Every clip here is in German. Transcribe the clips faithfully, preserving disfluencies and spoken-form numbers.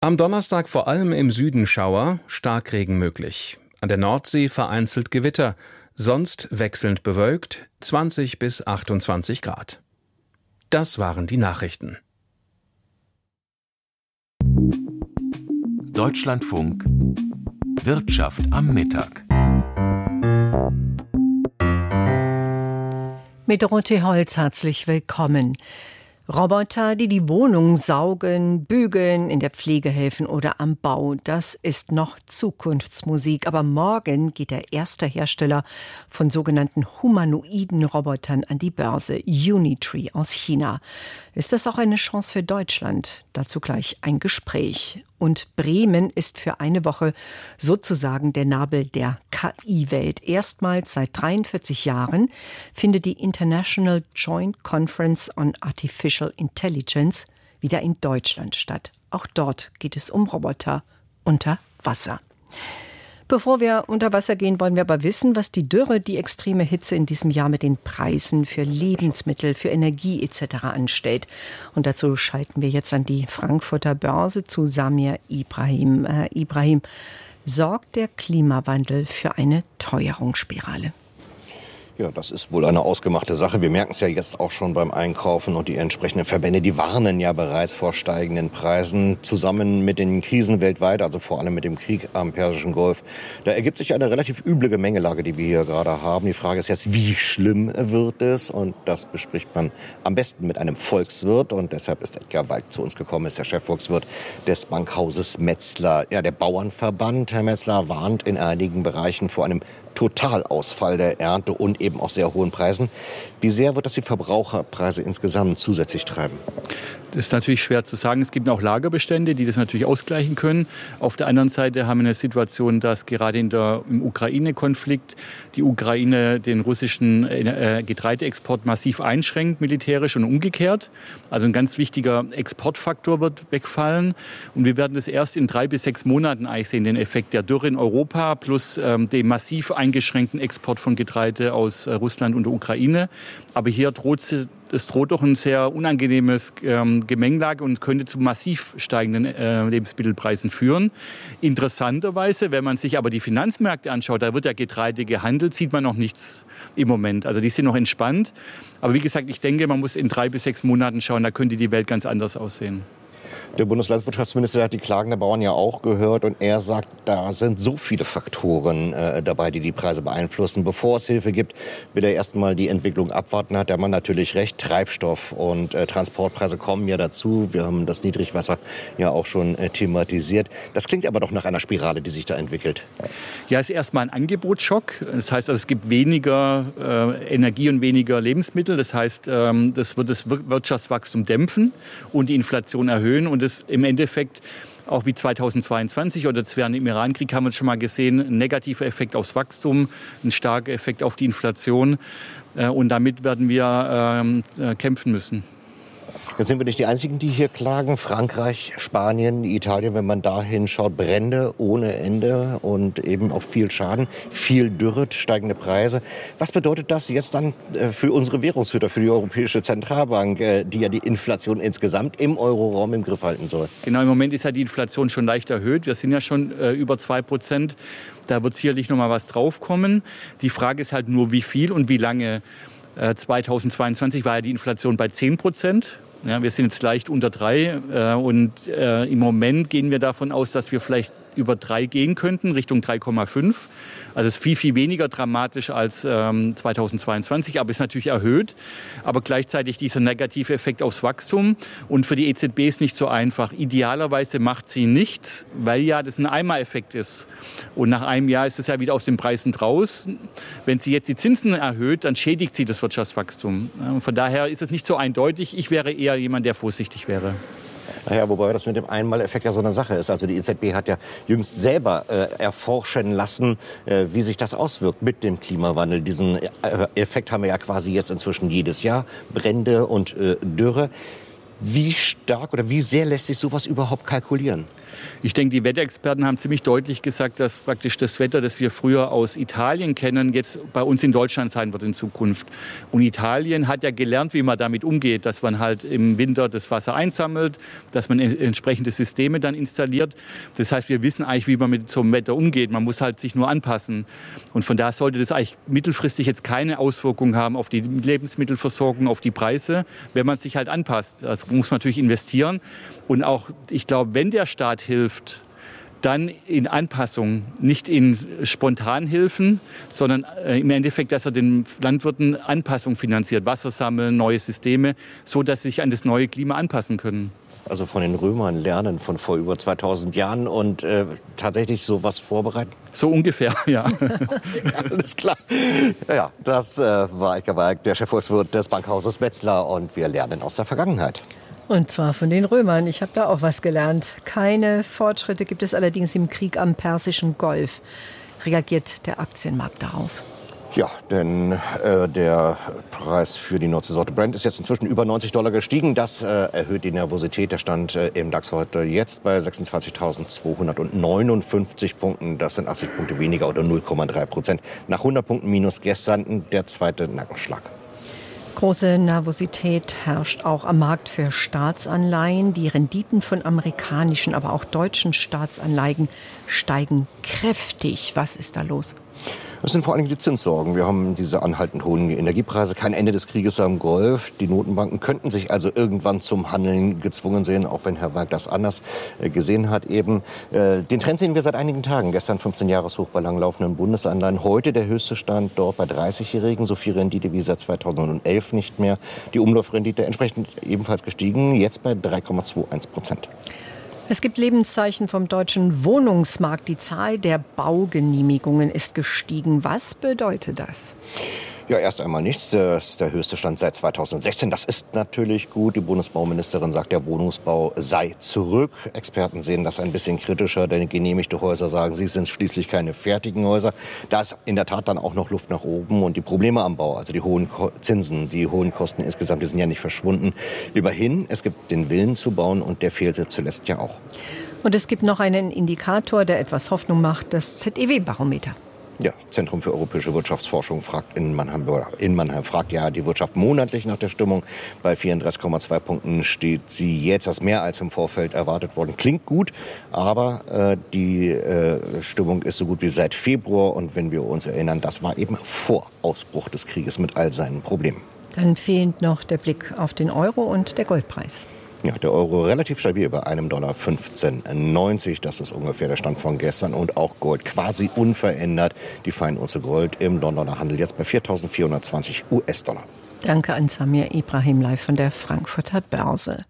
Am Donnerstag vor allem im Süden Schauer, Starkregen möglich. An der Nordsee vereinzelt Gewitter, sonst wechselnd bewölkt, zwanzig bis achtundzwanzig Grad. Das waren die Nachrichten. Deutschlandfunk Wirtschaft am Mittag. Mit Dorothee Holz herzlich willkommen. Roboter, die die Wohnung saugen, bügeln, in der Pflege helfen oder am Bau, das ist noch Zukunftsmusik. Aber morgen geht der erste Hersteller von sogenannten humanoiden Robotern an die Börse, Unitree aus China. Ist das auch eine Chance für Deutschland? Dazu gleich ein Gespräch. Und Bremen ist für eine Woche sozusagen der Nabel der K I-Welt. Erstmals seit dreiundvierzig Jahren findet die International Joint Conference on Artificial Intelligence wieder in Deutschland statt. Auch dort geht es um Roboter unter Wasser. Bevor wir unter Wasser gehen, wollen wir aber wissen, was die Dürre, die extreme Hitze in diesem Jahr mit den Preisen für Lebensmittel, für Energie et cetera anstellt. Und dazu schalten wir jetzt an die Frankfurter Börse zu Samir Ibrahim. Herr Ibrahim, sorgt der Klimawandel für eine Teuerungsspirale? Ja, das ist wohl eine ausgemachte Sache. Wir merken es ja jetzt auch schon beim Einkaufen und die entsprechenden Verbände, die warnen ja bereits vor steigenden Preisen zusammen mit den Krisen weltweit, also vor allem mit dem Krieg am Persischen Golf. Da ergibt sich eine relativ üble Gemengelage, die wir hier gerade haben. Die Frage ist jetzt, wie schlimm wird es? Und das bespricht man am besten mit einem Volkswirt. Und deshalb ist Edgar Walk zu uns gekommen, ist der Chefvolkswirt des Bankhauses Metzler. Ja, der Bauernverband, Herr Metzler, warnt in einigen Bereichen vor einem Totalausfall der Ernte und eben auch sehr hohen Preisen. Wie sehr wird das die Verbraucherpreise insgesamt zusätzlich treiben? Das ist natürlich schwer zu sagen. Es gibt auch Lagerbestände, die das natürlich ausgleichen können. Auf der anderen Seite haben wir eine Situation, dass gerade in der, im Ukraine-Konflikt die Ukraine den russischen äh, Getreideexport massiv einschränkt, militärisch und umgekehrt. Also ein ganz wichtiger Exportfaktor wird wegfallen. Und wir werden das erst in drei bis sechs Monaten eigentlich sehen, den Effekt der Dürre in Europa plus ähm, dem massiv eingeschränkten Export von Getreide aus äh, Russland und der Ukraine. Aber hier droht es droht doch ein sehr unangenehmes ähm, Gemengelage und könnte zu massiv steigenden äh, Lebensmittelpreisen führen. Interessanterweise, wenn man sich aber die Finanzmärkte anschaut, da wird ja Getreide gehandelt, sieht man noch nichts im Moment. Also die sind noch entspannt. Aber wie gesagt, ich denke, man muss in drei bis sechs Monaten schauen, da könnte die Welt ganz anders aussehen. Der Bundeslandwirtschaftsminister hat die Klagen der Bauern ja auch gehört und er sagt, da sind so viele Faktoren äh, dabei, die die Preise beeinflussen. Bevor es Hilfe gibt, will er erst mal die Entwicklung abwarten. Hat der Mann natürlich recht. Treibstoff und äh, Transportpreise kommen ja dazu. Wir haben das Niedrigwasser ja auch schon äh, thematisiert. Das klingt aber doch nach einer Spirale, die sich da entwickelt. Ja, es ist erstmal ein Angebotsschock. Das heißt, also, es gibt weniger äh, Energie und weniger Lebensmittel. Das heißt, ähm, das wird das Wirtschaftswachstum dämpfen und die Inflation erhöhen. Und das im Endeffekt, auch wie zweitausendzweiundzwanzig oder während dem Iran-Krieg haben wir es schon mal gesehen, ein negativer Effekt aufs Wachstum, ein starker Effekt auf die Inflation. Und damit werden wir äh, kämpfen müssen. Jetzt sind wir nicht die Einzigen, die hier klagen. Frankreich, Spanien, Italien, wenn man da hinschaut, Brände ohne Ende und eben auch viel Schaden, viel Dürre, steigende Preise. Was bedeutet das jetzt dann für unsere Währungshüter, für die Europäische Zentralbank, die ja die Inflation insgesamt im Euroraum im Griff halten soll? Genau, im Moment ist ja die Inflation schon leicht erhöht. Wir sind ja schon äh, über zwei Prozent. Da wird sicherlich noch mal was draufkommen. Die Frage ist halt nur, wie viel und wie lange. Äh, zweitausendzweiundzwanzig war ja die Inflation bei zehn Prozent. Ja, wir sind jetzt leicht unter drei äh, und äh, im Moment gehen wir davon aus, dass wir vielleicht über drei gehen könnten, Richtung drei Komma fünf. Also es ist viel, viel weniger dramatisch als ähm, zweitausendzweiundzwanzig, aber ist natürlich erhöht. Aber gleichzeitig dieser negative Effekt aufs Wachstum. Und für die E Z B ist nicht so einfach. Idealerweise macht sie nichts, weil ja das ein Einmaleffekt ist. Und nach einem Jahr ist es ja wieder aus den Preisen draus. Wenn sie jetzt die Zinsen erhöht, dann schädigt sie das Wirtschaftswachstum. Von daher ist es nicht so eindeutig. Ich wäre eher jemand, der vorsichtig wäre. Naja, wobei das mit dem Einmaleffekt ja so eine Sache ist. Also die E Z B hat ja jüngst selber äh, erforschen lassen, äh, wie sich das auswirkt mit dem Klimawandel. Diesen äh, Effekt haben wir ja quasi jetzt inzwischen jedes Jahr. Brände und äh, Dürre. Wie stark oder wie sehr lässt sich sowas überhaupt kalkulieren? Ich denke, die Wetterexperten haben ziemlich deutlich gesagt, dass praktisch das Wetter, das wir früher aus Italien kennen, jetzt bei uns in Deutschland sein wird in Zukunft. Und Italien hat ja gelernt, wie man damit umgeht, dass man halt im Winter das Wasser einsammelt, dass man entsprechende Systeme dann installiert. Das heißt, wir wissen eigentlich, wie man mit so einem Wetter umgeht. Man muss halt sich nur anpassen. Und von daher sollte das eigentlich mittelfristig jetzt keine Auswirkungen haben auf die Lebensmittelversorgung, auf die Preise, wenn man sich halt anpasst. Also muss man natürlich investieren. Und auch, ich glaube, wenn der Staat hilft, dann in Anpassung, nicht in Spontanhilfen, sondern äh, im Endeffekt, dass er den Landwirten Anpassung finanziert, Wasser sammeln, neue Systeme, so dass sie sich an das neue Klima anpassen können. Also von den Römern lernen von vor über zweitausend Jahren und äh, tatsächlich sowas vorbereiten? So ungefähr, ja. Ja, alles klar. Ja, ja, das äh, war Eike Walk, der Chefvolkswirt des Bankhauses Metzler, und wir lernen aus der Vergangenheit. Und zwar von den Römern. Ich habe da auch was gelernt. Keine Fortschritte gibt es allerdings im Krieg am Persischen Golf. Reagiert der Aktienmarkt darauf? Ja, denn äh, der Preis für die Nordseesorte Brent ist jetzt inzwischen über neunzig Dollar gestiegen. Das äh, erhöht die Nervosität. Der stand äh, im DAX heute jetzt bei sechsundzwanzigtausendzweihundertneunundfünfzig Punkten. Das sind achtzig Punkte weniger oder null Komma drei Prozent. Nach hundert Punkten minus gestern der zweite Nackenschlag. Große Nervosität herrscht auch am Markt für Staatsanleihen. Die Renditen von amerikanischen, aber auch deutschen Staatsanleihen steigen kräftig. Was ist da los? Das sind vor allem die Zinssorgen. Wir haben diese anhaltend hohen Energiepreise, kein Ende des Krieges am Golf. Die Notenbanken könnten sich also irgendwann zum Handeln gezwungen sehen, auch wenn Herr Walk das anders gesehen hat eben. Den Trend sehen wir seit einigen Tagen. Gestern fünfzehn Jahreshoch bei langlaufenden Bundesanleihen. Heute der höchste Stand dort bei dreißigjährigen. So viel Rendite wie seit zweitausendelf nicht mehr. Die Umlaufrendite entsprechend ebenfalls gestiegen, jetzt bei drei Komma einundzwanzig Prozent. Es gibt Lebenszeichen vom deutschen Wohnungsmarkt. Die Zahl der Baugenehmigungen ist gestiegen. Was bedeutet das? Ja, erst einmal nichts. Das ist der höchste Stand seit zweitausendsechzehn. Das ist natürlich gut. Die Bundesbauministerin sagt, der Wohnungsbau sei zurück. Experten sehen das ein bisschen kritischer, denn genehmigte Häuser sagen, sie sind schließlich keine fertigen Häuser. Da ist in der Tat dann auch noch Luft nach oben. Und die Probleme am Bau, also die hohen Zinsen, die hohen Kosten insgesamt, die sind ja nicht verschwunden. Immerhin, es gibt den Willen zu bauen, und der fehlte zuletzt ja auch. Und es gibt noch einen Indikator, der etwas Hoffnung macht, das Z E W-Barometer. Ja, Zentrum für europäische Wirtschaftsforschung fragt in Mannheim, in Mannheim fragt ja die Wirtschaft monatlich nach der Stimmung. Bei vierunddreißig Komma zwei Punkten steht sie jetzt. Das ist mehr als im Vorfeld erwartet worden. Klingt gut, aber äh, die äh, Stimmung ist so gut wie seit Februar. Und wenn wir uns erinnern, das war eben vor Ausbruch des Krieges mit all seinen Problemen. Dann fehlt noch der Blick auf den Euro und der Goldpreis. Ja, der Euro relativ stabil bei einem Dollar fünfzehn neunzig. Das ist ungefähr der Stand von gestern. Und auch Gold quasi unverändert. Die Feinunze Gold im Londoner Handel jetzt bei viertausendvierhundertzwanzig US-Dollar. Danke an Samir Ibrahim live von der Frankfurter Börse.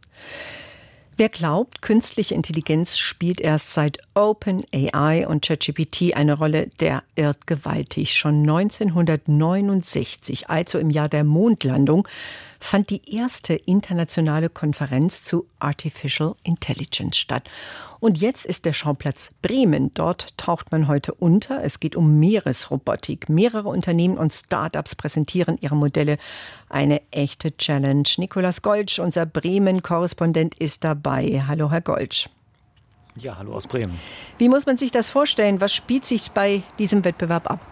Wer glaubt, künstliche Intelligenz spielt erst seit OpenAI und ChatGPT eine Rolle, der irrt gewaltig. Schon neunzehnhundertneunundsechzig, also im Jahr der Mondlandung, fand die erste internationale Konferenz zu Artificial Intelligence statt. Und jetzt ist der Schauplatz Bremen. Dort taucht man heute unter. Es geht um Meeresrobotik. Mehrere Unternehmen und Start-ups präsentieren ihre Modelle. Eine echte Challenge. Nikolaus Goltsch, unser Bremen-Korrespondent, ist dabei. Hallo, Herr Goltsch. Ja, hallo aus Bremen. Wie muss man sich das vorstellen? Was spielt sich bei diesem Wettbewerb ab?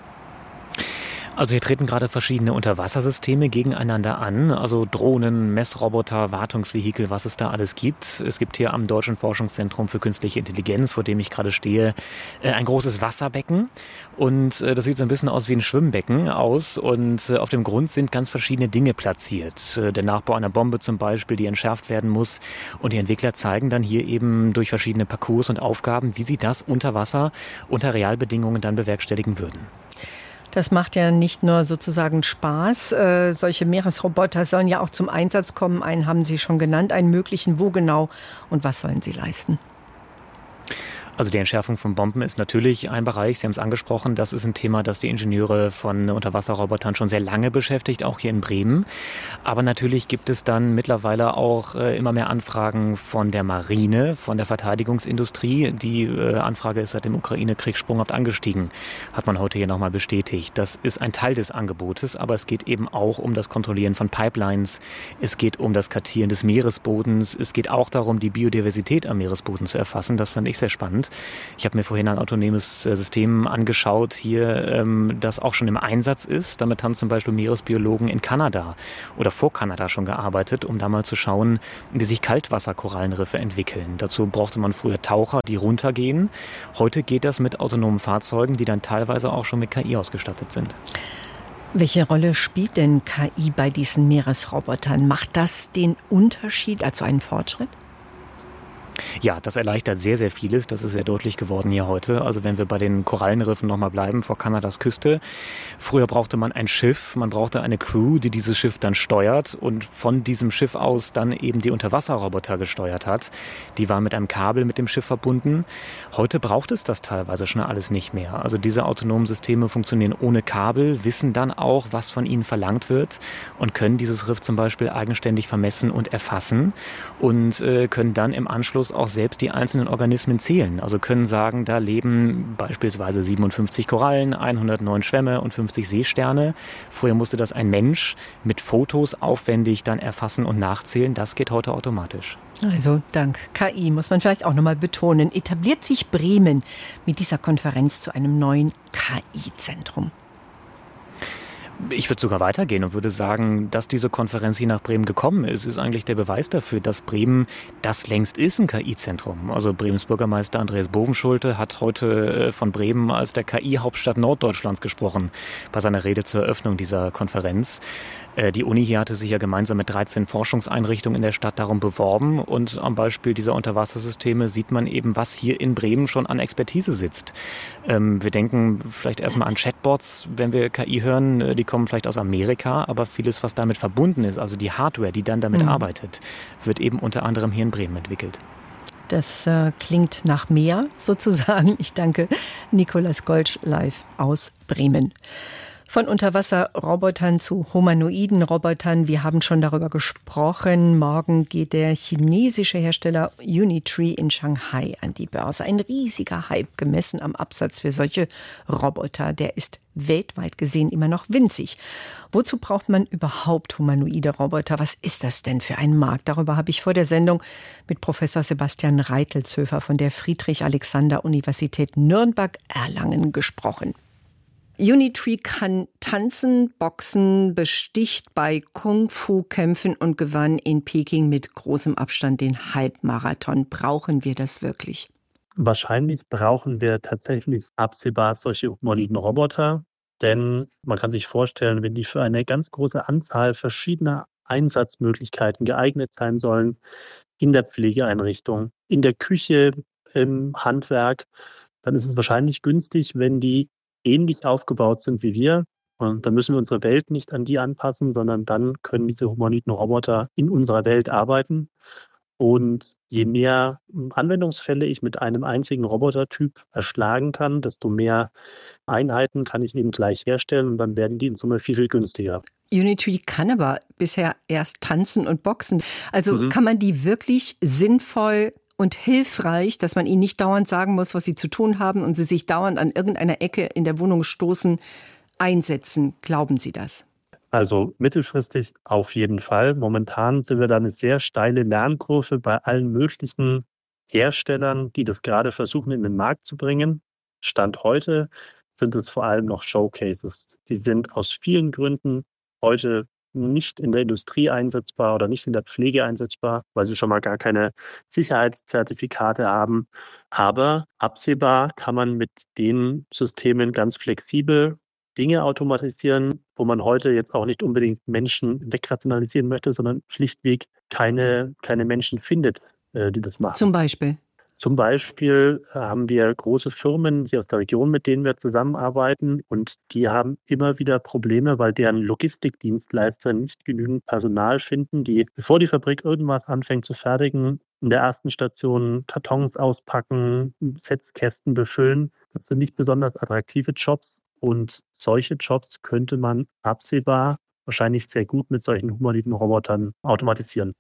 Also hier treten gerade verschiedene Unterwassersysteme gegeneinander an, also Drohnen, Messroboter, Wartungsvehikel, was es da alles gibt. Es gibt hier am Deutschen Forschungszentrum für Künstliche Intelligenz, vor dem ich gerade stehe, ein großes Wasserbecken, und das sieht so ein bisschen aus wie ein Schwimmbecken aus, und auf dem Grund sind ganz verschiedene Dinge platziert. Der Nachbau einer Bombe zum Beispiel, die entschärft werden muss, und die Entwickler zeigen dann hier eben durch verschiedene Parcours und Aufgaben, wie sie das unter Wasser, unter Realbedingungen dann bewerkstelligen würden. Das macht ja nicht nur sozusagen Spaß. Äh, solche Meeresroboter sollen ja auch zum Einsatz kommen. Einen haben Sie schon genannt, einen möglichen. Wo genau und was sollen sie leisten? Also die Entschärfung von Bomben ist natürlich ein Bereich, Sie haben es angesprochen, das ist ein Thema, das die Ingenieure von Unterwasserrobotern schon sehr lange beschäftigt, auch hier in Bremen. Aber natürlich gibt es dann mittlerweile auch äh, immer mehr Anfragen von der Marine, von der Verteidigungsindustrie. Die äh, Anfrage ist seit dem Ukraine-Krieg sprunghaft angestiegen, hat man heute hier nochmal bestätigt. Das ist ein Teil des Angebotes, aber es geht eben auch um das Kontrollieren von Pipelines, es geht um das Kartieren des Meeresbodens, es geht auch darum, die Biodiversität am Meeresboden zu erfassen. Das fand ich sehr spannend. Ich habe mir vorhin ein autonomes System angeschaut hier, ähm, das auch schon im Einsatz ist. Damit haben zum Beispiel Meeresbiologen in Kanada oder vor Kanada schon gearbeitet, um da mal zu schauen, wie sich Kaltwasserkorallenriffe entwickeln. Dazu brauchte man früher Taucher, die runtergehen. Heute geht das mit autonomen Fahrzeugen, die dann teilweise auch schon mit K I ausgestattet sind. Welche Rolle spielt denn K I bei diesen Meeresrobotern? Macht das den Unterschied, also einen Fortschritt? Ja, das erleichtert sehr, sehr vieles. Das ist sehr deutlich geworden hier heute. Also wenn wir bei den Korallenriffen nochmal bleiben, vor Kanadas Küste. Früher brauchte man ein Schiff, man brauchte eine Crew, die dieses Schiff dann steuert und von diesem Schiff aus dann eben die Unterwasserroboter gesteuert hat. Die waren mit einem Kabel mit dem Schiff verbunden. Heute braucht es das teilweise schon alles nicht mehr. Also diese autonomen Systeme funktionieren ohne Kabel, wissen dann auch, was von ihnen verlangt wird und können dieses Riff zum Beispiel eigenständig vermessen und erfassen und äh, können dann im Anschluss auch selbst die einzelnen Organismen zählen. Also können sagen, da leben beispielsweise siebenundfünfzig Korallen, hundertneun Schwämme und fünfzig Seesterne. Früher musste das ein Mensch mit Fotos aufwendig dann erfassen und nachzählen. Das geht heute automatisch. Also dank K I muss man vielleicht auch nochmal betonen, etabliert sich Bremen mit dieser Konferenz zu einem neuen K I-Zentrum. Ich würde sogar weitergehen und würde sagen, dass diese Konferenz hier nach Bremen gekommen ist, ist eigentlich der Beweis dafür, dass Bremen das längst ist, ein K I-Zentrum. Also Bremens Bürgermeister Andreas Bovenschulte hat heute von Bremen als der K I-Hauptstadt Norddeutschlands gesprochen, bei seiner Rede zur Eröffnung dieser Konferenz. Die Uni hier hatte sich ja gemeinsam mit dreizehn Forschungseinrichtungen in der Stadt darum beworben und am Beispiel dieser Unterwassersysteme sieht man eben, was hier in Bremen schon an Expertise sitzt. Wir denken vielleicht erstmal an Chatbots, wenn wir K I hören, die kommen vielleicht aus Amerika, aber vieles, was damit verbunden ist, also die Hardware, die dann damit mhm. arbeitet, wird eben unter anderem hier in Bremen entwickelt. Das äh, klingt nach mehr sozusagen. Ich danke Nikolaus Goltsch live aus Bremen. Von Unterwasserrobotern zu humanoiden Robotern. Wir haben schon darüber gesprochen. Morgen geht der chinesische Hersteller Unitree in Shanghai an die Börse. Ein riesiger Hype gemessen am Absatz für solche Roboter. Der ist weltweit gesehen immer noch winzig. Wozu braucht man überhaupt humanoide Roboter? Was ist das denn für ein Markt? Darüber habe ich vor der Sendung mit Professor Sebastian Reitlzhöfer von der Friedrich-Alexander-Universität Nürnberg-Erlangen gesprochen. Unitree kann tanzen, boxen, besticht bei Kung-Fu-Kämpfen und gewann in Peking mit großem Abstand den Halbmarathon. Brauchen wir das wirklich? Wahrscheinlich brauchen wir tatsächlich absehbar solche humanoiden Roboter, denn man kann sich vorstellen, wenn die für eine ganz große Anzahl verschiedener Einsatzmöglichkeiten geeignet sein sollen, in der Pflegeeinrichtung, in der Küche, im Handwerk, dann ist es wahrscheinlich günstig, wenn die ähnlich aufgebaut sind wie wir. Und dann müssen wir unsere Welt nicht an die anpassen, sondern dann können diese humanoiden Roboter in unserer Welt arbeiten. Und je mehr Anwendungsfälle ich mit einem einzigen Robotertyp erschlagen kann, desto mehr Einheiten kann ich eben gleich herstellen und dann werden die in Summe viel, viel günstiger. Unitree kann aber bisher erst tanzen und boxen. Also Mhm. kann man die wirklich sinnvoll und hilfreich, dass man ihnen nicht dauernd sagen muss, was sie zu tun haben und sie sich dauernd an irgendeiner Ecke in der Wohnung stoßen, einsetzen. Glauben Sie das? Also mittelfristig auf jeden Fall. Momentan sind wir da eine sehr steile Lernkurve bei allen möglichen Herstellern, die das gerade versuchen, in den Markt zu bringen. Stand heute sind es vor allem noch Showcases. Die sind aus vielen Gründen heute nicht in der Industrie einsetzbar oder nicht in der Pflege einsetzbar, weil sie schon mal gar keine Sicherheitszertifikate haben. Aber absehbar kann man mit den Systemen ganz flexibel Dinge automatisieren, wo man heute jetzt auch nicht unbedingt Menschen wegrationalisieren möchte, sondern schlichtweg keine, keine Menschen findet, äh, die das machen. Zum Beispiel? Zum Beispiel haben wir große Firmen hier aus der Region, mit denen wir zusammenarbeiten und die haben immer wieder Probleme, weil deren Logistikdienstleister nicht genügend Personal finden, die, bevor die Fabrik irgendwas anfängt zu fertigen, in der ersten Station Kartons auspacken, Setzkästen befüllen. Das sind nicht besonders attraktive Jobs und solche Jobs könnte man absehbar wahrscheinlich sehr gut mit solchen humanoiden Robotern automatisieren.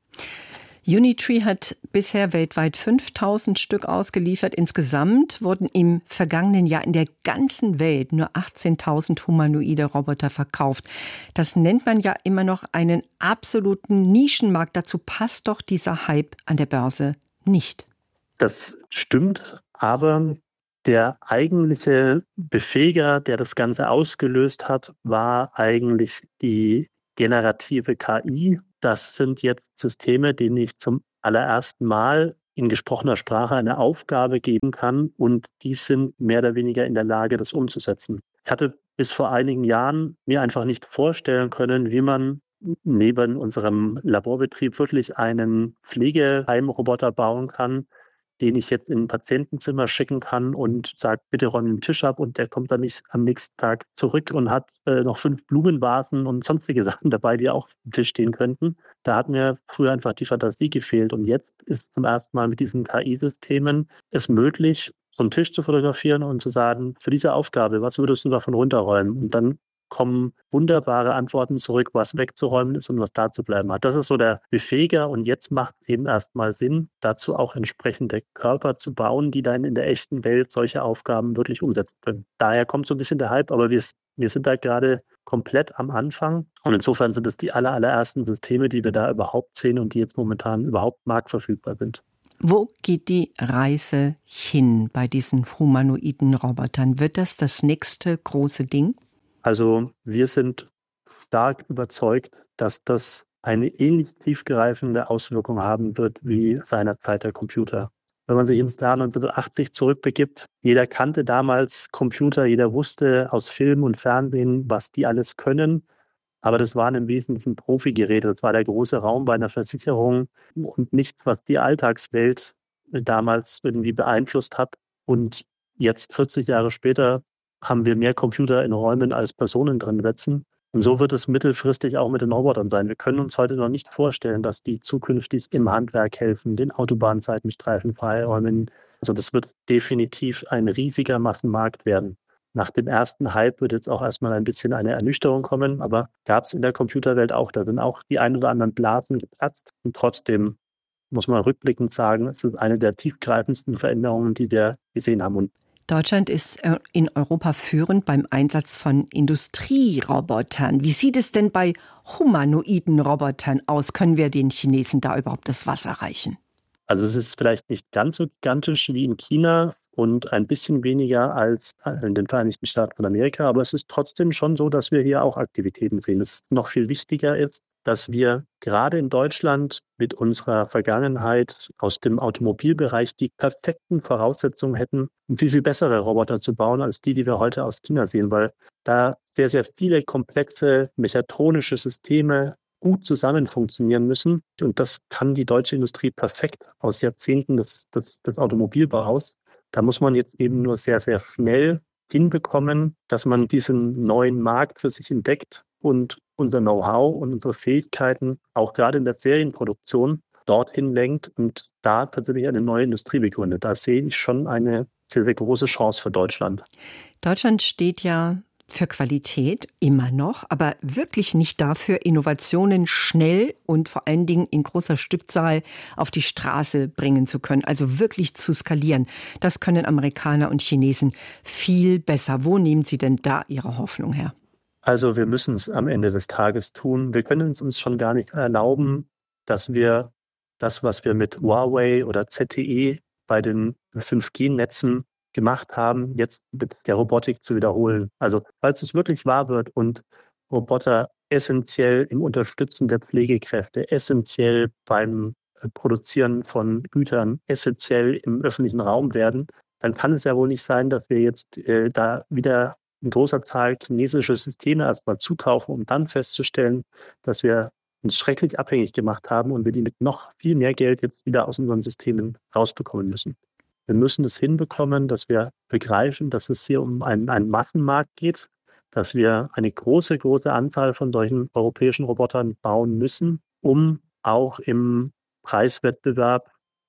Unitree hat bisher weltweit fünftausend Stück ausgeliefert. Insgesamt wurden im vergangenen Jahr in der ganzen Welt nur achtzehntausend humanoide Roboter verkauft. Das nennt man ja immer noch einen absoluten Nischenmarkt. Dazu passt doch dieser Hype an der Börse nicht. Das stimmt, aber der eigentliche Befähiger, der das Ganze ausgelöst hat, war eigentlich die generative K I. Das sind jetzt Systeme, denen ich zum allerersten Mal in gesprochener Sprache eine Aufgabe geben kann und die sind mehr oder weniger in der Lage, das umzusetzen. Ich hatte bis vor einigen Jahren mir einfach nicht vorstellen können, wie man neben unserem Laborbetrieb wirklich einen Pflegeheimroboter bauen kann, den ich jetzt in ein Patientenzimmer schicken kann und sage, bitte räum den Tisch ab und der kommt dann nicht am nächsten Tag zurück und hat äh, noch fünf Blumenvasen und sonstige Sachen dabei, die auch auf dem Tisch stehen könnten. Da hat mir früher einfach die Fantasie gefehlt und jetzt ist zum ersten Mal mit diesen K I-Systemen es möglich, so einen Tisch zu fotografieren und zu sagen, für diese Aufgabe, was würdest du davon runterräumen? Und dann kommen wunderbare Antworten zurück, was wegzuräumen ist und was da zu bleiben hat. Das ist so der Befähiger und jetzt macht es eben erstmal Sinn, dazu auch entsprechende Körper zu bauen, die dann in der echten Welt solche Aufgaben wirklich umsetzen können. Daher kommt so ein bisschen der Hype, aber wir, wir sind da gerade komplett am Anfang und insofern sind es die aller, allerersten Systeme, die wir da überhaupt sehen und die jetzt momentan überhaupt marktverfügbar sind. Wo geht die Reise hin bei diesen humanoiden Robotern? Wird das das nächste große Ding? Also wir sind stark überzeugt, dass das eine ähnlich tiefgreifende Auswirkung haben wird wie seinerzeit der Computer. Wenn man sich ins Jahr neunzehnhundertachtzig zurückbegibt, jeder kannte damals Computer, jeder wusste aus Film und Fernsehen, was die alles können. Aber das waren im Wesentlichen Profigeräte. Das war der große Raum bei einer Versicherung und nichts, was die Alltagswelt damals irgendwie beeinflusst hat. Und jetzt, vierzig Jahre später, haben wir mehr Computer in Räumen als Personen drin sitzen. Und so wird es mittelfristig auch mit den Robotern sein. Wir können uns heute noch nicht vorstellen, dass die zukünftig im Handwerk helfen, den Autobahnseitenstreifen freiräumen. Also das wird definitiv ein riesiger Massenmarkt werden. Nach dem ersten Hype wird jetzt auch erstmal ein bisschen eine Ernüchterung kommen, aber gab es in der Computerwelt auch. Da sind auch die ein oder anderen Blasen geplatzt. Und trotzdem muss man rückblickend sagen, es ist eine der tiefgreifendsten Veränderungen, die wir gesehen haben. Und Deutschland ist in Europa führend beim Einsatz von Industrierobotern. Wie sieht es denn bei humanoiden Robotern aus? Können wir den Chinesen da überhaupt das Wasser reichen? Also es ist vielleicht nicht ganz so gigantisch wie in China und ein bisschen weniger als in den Vereinigten Staaten von Amerika, aber es ist trotzdem schon so, dass wir hier auch Aktivitäten sehen. Es noch viel wichtiger ist, dass wir gerade in Deutschland mit unserer Vergangenheit aus dem Automobilbereich die perfekten Voraussetzungen hätten, um viel, viel bessere Roboter zu bauen, als die, die wir heute aus China sehen, weil da sehr, sehr viele komplexe mechatronische Systeme gut zusammen funktionieren müssen. Und das kann die deutsche Industrie perfekt aus Jahrzehnten des, des, des Automobilbaus. Da muss man jetzt eben nur sehr, sehr schnell hinbekommen, dass man diesen neuen Markt für sich entdeckt und unser Know-how und unsere Fähigkeiten auch gerade in der Serienproduktion dorthin lenkt und da tatsächlich eine neue Industrie begründet. Da sehe ich schon eine sehr, sehr große Chance für Deutschland. Deutschland steht ja für Qualität immer noch, aber wirklich nicht dafür, Innovationen schnell und vor allen Dingen in großer Stückzahl auf die Straße bringen zu können, also wirklich zu skalieren. Das können Amerikaner und Chinesen viel besser. Wo nehmen Sie denn da Ihre Hoffnung her? Also wir müssen es am Ende des Tages tun. Wir können es uns schon gar nicht erlauben, dass wir das, was wir mit Huawei oder Z T E bei den fünf G Netzen gemacht haben, jetzt mit der Robotik zu wiederholen. Also falls es wirklich wahr wird und Roboter essentiell im Unterstützen der Pflegekräfte, essentiell beim Produzieren von Gütern, essentiell im öffentlichen Raum werden, dann kann es ja wohl nicht sein, dass wir jetzt äh, da wieder in großer Zahl chinesische Systeme erstmal zukaufen, um dann festzustellen, dass wir uns schrecklich abhängig gemacht haben und wir die mit noch viel mehr Geld jetzt wieder aus unseren Systemen rausbekommen müssen. Wir müssen es hinbekommen, dass wir begreifen, dass es hier um einen, einen Massenmarkt geht, dass wir eine große, große Anzahl von solchen europäischen Robotern bauen müssen, um auch im Preiswettbewerb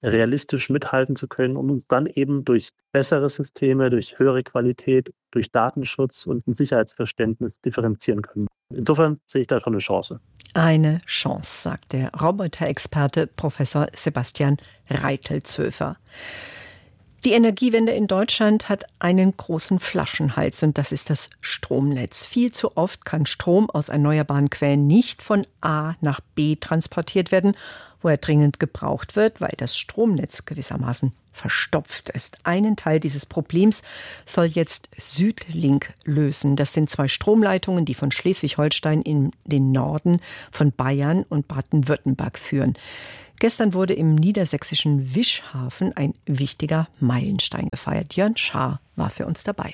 realistisch mithalten zu können und uns dann eben durch bessere Systeme, durch höhere Qualität, durch Datenschutz und ein Sicherheitsverständnis differenzieren können. Insofern sehe ich da schon eine Chance. Eine Chance, sagt der Roboterexperte Professor Sebastian Reitelzhöfer. Die Energiewende in Deutschland hat einen großen Flaschenhals und das ist das Stromnetz. Viel zu oft kann Strom aus erneuerbaren Quellen nicht von A nach B transportiert werden, wo er dringend gebraucht wird, weil das Stromnetz gewissermaßen verstopft ist. Einen Teil dieses Problems soll jetzt Südlink lösen. Das sind zwei Stromleitungen, die von Schleswig-Holstein in den Norden von Bayern und Baden-Württemberg führen. Gestern wurde im niedersächsischen Wischhafen ein wichtiger Meilenstein gefeiert. Jörn Schaar war für uns dabei.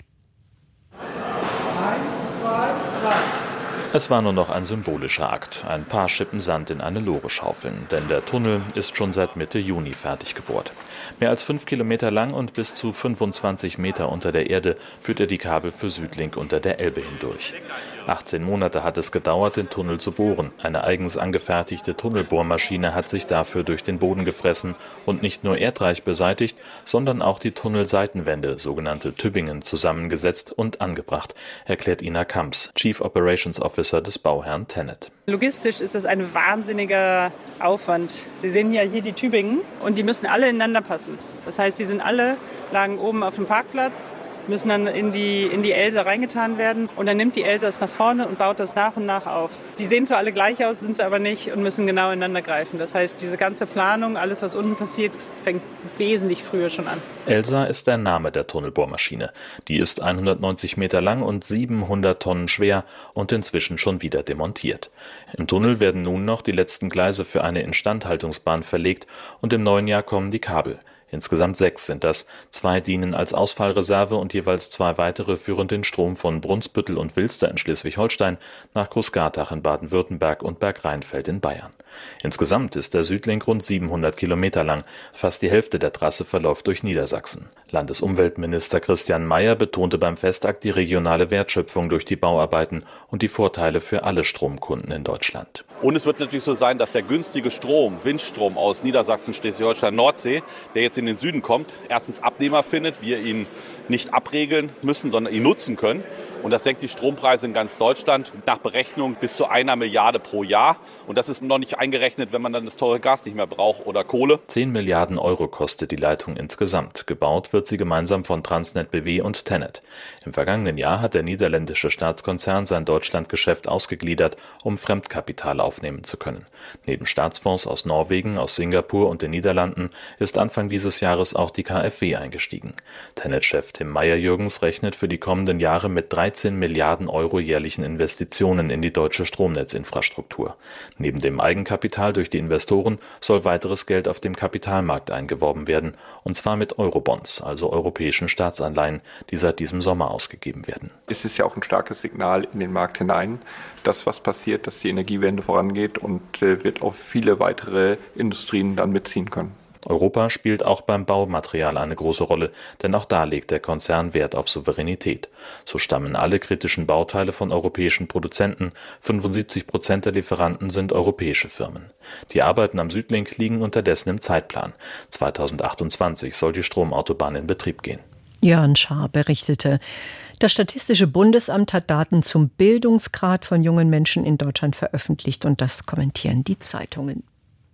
Eins, zwei, drei. Es war nur noch ein symbolischer Akt. Ein paar Schippen Sand in eine Lore schaufeln. Denn der Tunnel ist schon seit Mitte Juni fertig gebohrt. Mehr als fünf Kilometer lang und bis zu fünfundzwanzig Meter unter der Erde führt er die Kabel für Südlink unter der Elbe hindurch. achtzehn Monate hat es gedauert, den Tunnel zu bohren. Eine eigens angefertigte Tunnelbohrmaschine hat sich dafür durch den Boden gefressen und nicht nur Erdreich beseitigt, sondern auch die Tunnelseitenwände, sogenannte Tübingen, zusammengesetzt und angebracht, erklärt Ina Kamps, Chief Operations Officer des Bauherrn TenneT. Logistisch ist das ein wahnsinniger Aufwand. Sie sehen ja hier die Tübingen und die müssen alle ineinander passen. Das heißt, die sind alle, lagen oben auf dem Parkplatz, müssen dann in die, in die Elsa reingetan werden und dann nimmt die Elsa es nach vorne und baut das nach und nach auf. Die sehen zwar alle gleich aus, sind sie aber nicht und müssen genau ineinander greifen. Das heißt, diese ganze Planung, alles was unten passiert, fängt wesentlich früher schon an. Elsa ist der Name der Tunnelbohrmaschine. Die ist hundertneunzig Meter lang und siebenhundert Tonnen schwer und inzwischen schon wieder demontiert. Im Tunnel werden nun noch die letzten Gleise für eine Instandhaltungsbahn verlegt und im neuen Jahr kommen die Kabel. Insgesamt sechs sind das. Zwei dienen als Ausfallreserve und jeweils zwei weitere führen den Strom von Brunsbüttel und Wilster in Schleswig-Holstein nach Großgartach in Baden-Württemberg und Bergrheinfeld in Bayern. Insgesamt ist der Südlink rund siebenhundert Kilometer lang. Fast die Hälfte der Trasse verläuft durch Niedersachsen. Landesumweltminister Christian Mayer betonte beim Festakt die regionale Wertschöpfung durch die Bauarbeiten und die Vorteile für alle Stromkunden in Deutschland. Und es wird natürlich so sein, dass der günstige Strom, Windstrom aus Niedersachsen, Schleswig-Holstein, Nordsee, der jetzt in den Süden kommt, erstens Abnehmer findet, wir ihn nicht abregeln müssen, sondern ihn nutzen können. Und das senkt die Strompreise in ganz Deutschland nach Berechnung bis zu einer Milliarde pro Jahr. Und das ist noch nicht eingerechnet, wenn man dann das teure Gas nicht mehr braucht oder Kohle. Zehn Milliarden Euro kostet die Leitung insgesamt. Gebaut wird sie gemeinsam von Transnet B W und TenneT. Im vergangenen Jahr hat der niederländische Staatskonzern sein Deutschlandgeschäft ausgegliedert, um Fremdkapital aufnehmen zu können. Neben Staatsfonds aus Norwegen, aus Singapur und den Niederlanden ist Anfang dieses Jahres auch die K f W eingestiegen. TenneT-Chef Tim Meyer-Jürgens rechnet für die kommenden Jahre mit dreizehn Milliarden Euro jährlichen Investitionen in die deutsche Stromnetzinfrastruktur. Neben dem Eigenkapital durch die Investoren soll weiteres Geld auf dem Kapitalmarkt eingeworben werden, und zwar mit Eurobonds, also europäischen Staatsanleihen, die seit diesem Sommer ausgegeben werden. Es ist ja auch ein starkes Signal in den Markt hinein, dass was passiert, dass die Energiewende vorangeht und äh, wird auch viele weitere Industrien dann mitziehen können. Europa spielt auch beim Baumaterial eine große Rolle, denn auch da legt der Konzern Wert auf Souveränität. So stammen alle kritischen Bauteile von europäischen Produzenten, fünfundsiebzig Prozent der Lieferanten sind europäische Firmen. Die Arbeiten am Südlink liegen unterdessen im Zeitplan. zweitausendachtundzwanzig soll die Stromautobahn in Betrieb gehen. Jörn Schaar berichtete. Das Statistische Bundesamt hat Daten zum Bildungsgrad von jungen Menschen in Deutschland veröffentlicht und das kommentieren die Zeitungen.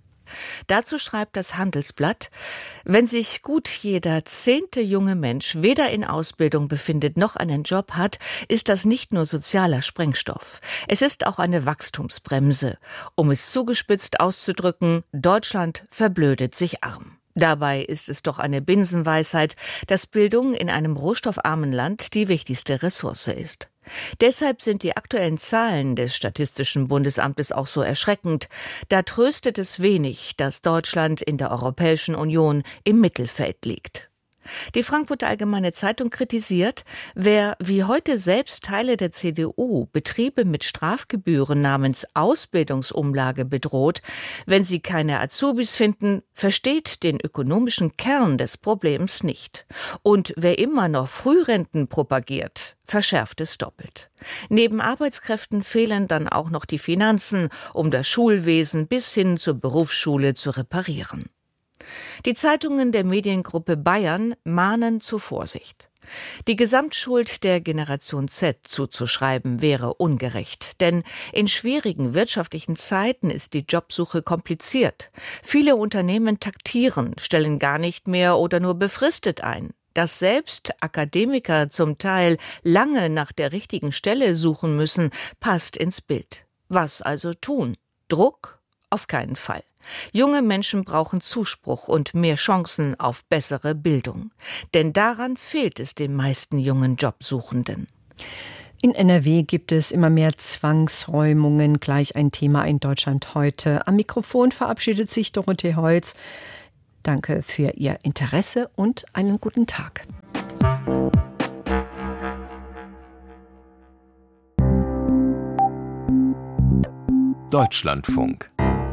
Dazu schreibt das Handelsblatt: Wenn sich gut jeder zehnte junge Mensch weder in Ausbildung befindet noch einen Job hat, ist das nicht nur sozialer Sprengstoff. Es ist auch eine Wachstumsbremse. Um es zugespitzt auszudrücken, Deutschland verblödet sich arm. Dabei ist es doch eine Binsenweisheit, dass Bildung in einem rohstoffarmen Land die wichtigste Ressource ist. Deshalb sind die aktuellen Zahlen des Statistischen Bundesamtes auch so erschreckend. Da tröstet es wenig, dass Deutschland in der Europäischen Union im Mittelfeld liegt. Die Frankfurter Allgemeine Zeitung kritisiert, wer wie heute selbst Teile der C D U Betriebe mit Strafgebühren namens Ausbildungsumlage bedroht, wenn sie keine Azubis finden, versteht den ökonomischen Kern des Problems nicht. Und wer immer noch Frührenten propagiert, verschärft es doppelt. Neben Arbeitskräften fehlen dann auch noch die Finanzen, um das Schulwesen bis hin zur Berufsschule zu reparieren. Die Zeitungen der Mediengruppe Bayern mahnen zur Vorsicht. Die Gesamtschuld der Generation Z zuzuschreiben wäre ungerecht, denn in schwierigen wirtschaftlichen Zeiten ist die Jobsuche kompliziert. Viele Unternehmen taktieren, stellen gar nicht mehr oder nur befristet ein. Dass selbst Akademiker zum Teil lange nach der richtigen Stelle suchen müssen, passt ins Bild. Was also tun? Druck? Auf keinen Fall. Junge Menschen brauchen Zuspruch und mehr Chancen auf bessere Bildung. Denn daran fehlt es den meisten jungen Jobsuchenden. In N R W gibt es immer mehr Zwangsräumungen, gleich ein Thema in Deutschland heute. Am Mikrofon verabschiedet sich Dorothee Holz. Danke für Ihr Interesse und einen guten Tag. Deutschlandfunk.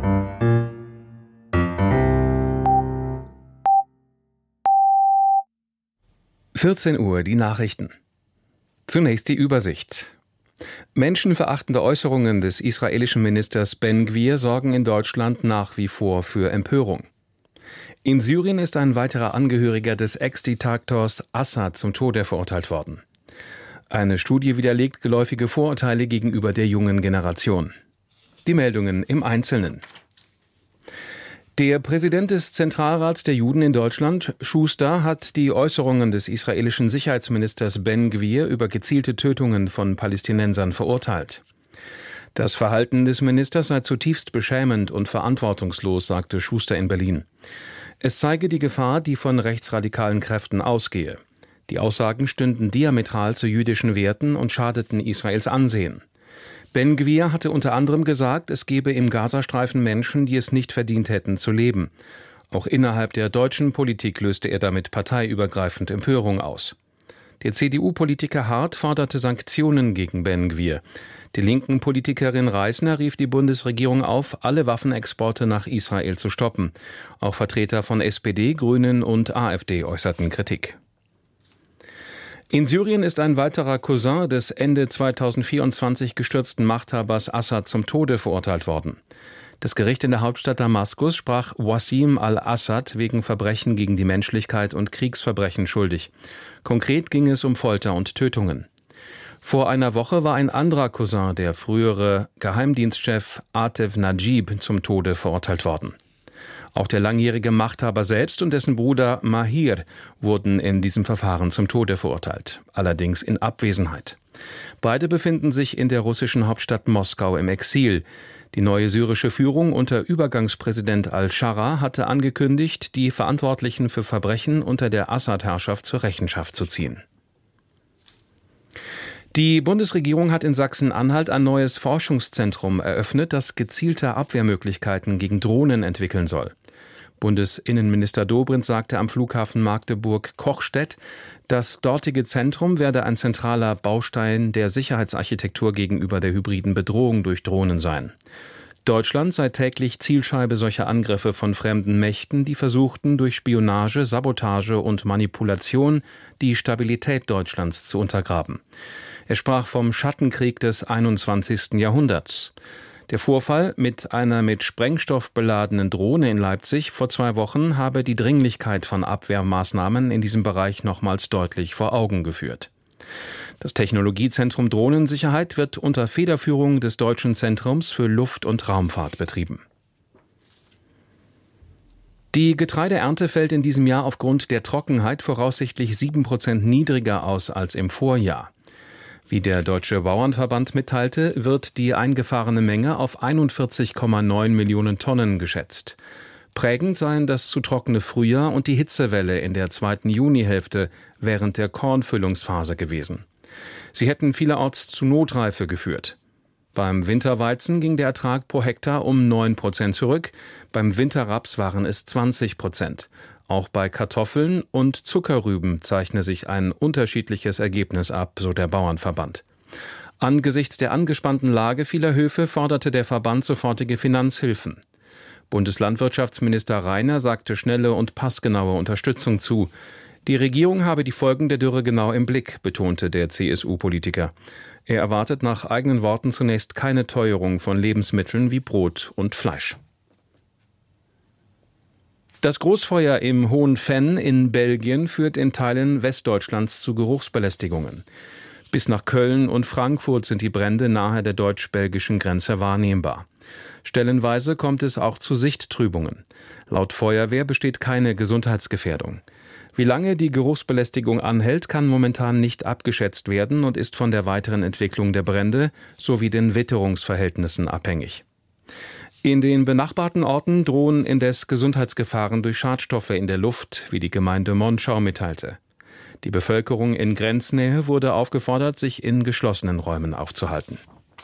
vierzehn Uhr, die Nachrichten. Zunächst die Übersicht. Menschenverachtende Äußerungen des israelischen Ministers Ben-Gvir sorgen in Deutschland nach wie vor für Empörung. In Syrien ist ein weiterer Angehöriger des Ex-Diktators Assad zum Tode verurteilt worden. Eine Studie widerlegt geläufige Vorurteile gegenüber der jungen Generation. Die Meldungen im Einzelnen. Der Präsident des Zentralrats der Juden in Deutschland, Schuster, hat die Äußerungen des israelischen Sicherheitsministers Ben-Gvir über gezielte Tötungen von Palästinensern verurteilt. Das Verhalten des Ministers sei zutiefst beschämend und verantwortungslos, sagte Schuster in Berlin. Es zeige die Gefahr, die von rechtsradikalen Kräften ausgehe. Die Aussagen stünden diametral zu jüdischen Werten und schadeten Israels Ansehen. Ben-Gvir hatte unter anderem gesagt, es gebe im Gazastreifen Menschen, die es nicht verdient hätten zu leben. Auch innerhalb der deutschen Politik löste er damit parteiübergreifend Empörung aus. Der C D U-Politiker Hart forderte Sanktionen gegen Ben-Gvir. Die linken Politikerin Reisner rief die Bundesregierung auf, alle Waffenexporte nach Israel zu stoppen. Auch Vertreter von S P D, Grünen und AfD äußerten Kritik. In Syrien ist ein weiterer Cousin des Ende zweitausendvierundzwanzig gestürzten Machthabers Assad zum Tode verurteilt worden. Das Gericht in der Hauptstadt Damaskus sprach Wassim al-Assad wegen Verbrechen gegen die Menschlichkeit und Kriegsverbrechen schuldig. Konkret ging es um Folter und Tötungen. Vor einer Woche war ein anderer Cousin, der frühere Geheimdienstchef Atef Najib, zum Tode verurteilt worden. Auch der langjährige Machthaber selbst und dessen Bruder Mahir wurden in diesem Verfahren zum Tode verurteilt, allerdings in Abwesenheit. Beide befinden sich in der russischen Hauptstadt Moskau im Exil. Die neue syrische Führung unter Übergangspräsident al-Shara hatte angekündigt, die Verantwortlichen für Verbrechen unter der Assad-Herrschaft zur Rechenschaft zu ziehen. Die Bundesregierung hat in Sachsen-Anhalt ein neues Forschungszentrum eröffnet, das gezielte Abwehrmöglichkeiten gegen Drohnen entwickeln soll. Bundesinnenminister Dobrindt sagte am Flughafen Magdeburg-Kochstedt, das dortige Zentrum werde ein zentraler Baustein der Sicherheitsarchitektur gegenüber der hybriden Bedrohung durch Drohnen sein. Deutschland sei täglich Zielscheibe solcher Angriffe von fremden Mächten, die versuchten, durch Spionage, Sabotage und Manipulation die Stabilität Deutschlands zu untergraben. Er sprach vom Schattenkrieg des einundzwanzigsten Jahrhunderts. Der Vorfall mit einer mit Sprengstoff beladenen Drohne in Leipzig vor zwei Wochen habe die Dringlichkeit von Abwehrmaßnahmen in diesem Bereich nochmals deutlich vor Augen geführt. Das Technologiezentrum Drohnensicherheit wird unter Federführung des Deutschen Zentrums für Luft- und Raumfahrt betrieben. Die Getreideernte fällt in diesem Jahr aufgrund der Trockenheit voraussichtlich sieben Prozent niedriger aus als im Vorjahr. Wie der Deutsche Bauernverband mitteilte, wird die eingefahrene Menge auf einundvierzig Komma neun Millionen Tonnen geschätzt. Prägend seien das zu trockene Frühjahr und die Hitzewelle in der zweiten Junihälfte während der Kornfüllungsphase gewesen. Sie hätten vielerorts zu Notreife geführt. Beim Winterweizen ging der Ertrag pro Hektar um neun Prozent zurück, beim Winterraps waren es zwanzig Prozent. Auch bei Kartoffeln und Zuckerrüben zeichne sich ein unterschiedliches Ergebnis ab, so der Bauernverband. Angesichts der angespannten Lage vieler Höfe forderte der Verband sofortige Finanzhilfen. Bundeslandwirtschaftsminister Reiner sagte schnelle und passgenaue Unterstützung zu. Die Regierung habe die Folgen der Dürre genau im Blick, betonte der C S U-Politiker. Er erwartet nach eigenen Worten zunächst keine Teuerung von Lebensmitteln wie Brot und Fleisch. Das Großfeuer im Hohen Venn in Belgien führt in Teilen Westdeutschlands zu Geruchsbelästigungen. Bis nach Köln und Frankfurt sind die Brände nahe der deutsch-belgischen Grenze wahrnehmbar. Stellenweise kommt es auch zu Sichttrübungen. Laut Feuerwehr besteht keine Gesundheitsgefährdung. Wie lange die Geruchsbelästigung anhält, kann momentan nicht abgeschätzt werden und ist von der weiteren Entwicklung der Brände sowie den Witterungsverhältnissen abhängig. In den benachbarten Orten drohen indes Gesundheitsgefahren durch Schadstoffe in der Luft, wie die Gemeinde Monschau mitteilte. Die Bevölkerung in Grenznähe wurde aufgefordert, sich in geschlossenen Räumen aufzuhalten.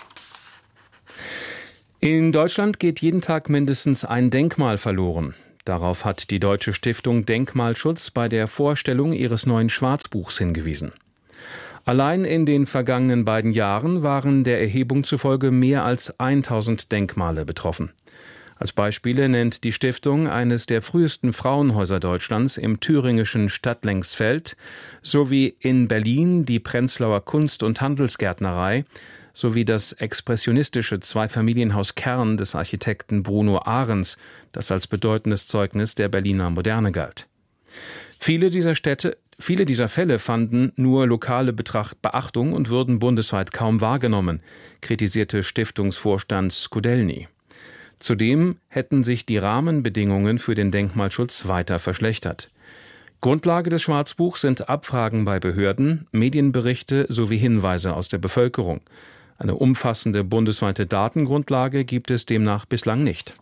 In Deutschland geht jeden Tag mindestens ein Denkmal verloren. Darauf hat die Deutsche Stiftung Denkmalschutz bei der Vorstellung ihres neuen Schwarzbuchs hingewiesen. Allein in den vergangenen beiden Jahren waren der Erhebung zufolge mehr als tausend Denkmale betroffen. Als Beispiele nennt die Stiftung eines der frühesten Frauenhäuser Deutschlands im thüringischen Stadtlengsfeld sowie in Berlin die Prenzlauer Kunst- und Handelsgärtnerei sowie das expressionistische Zweifamilienhaus Kern des Architekten Bruno Ahrens, das als bedeutendes Zeugnis der Berliner Moderne galt. Viele dieser Städte Viele dieser Fälle fanden nur lokale Betracht Beachtung und würden bundesweit kaum wahrgenommen, kritisierte Stiftungsvorstand Skudelny. Zudem hätten sich die Rahmenbedingungen für den Denkmalschutz weiter verschlechtert. Grundlage des Schwarzbuchs sind Abfragen bei Behörden, Medienberichte sowie Hinweise aus der Bevölkerung. Eine umfassende bundesweite Datengrundlage gibt es demnach bislang nicht.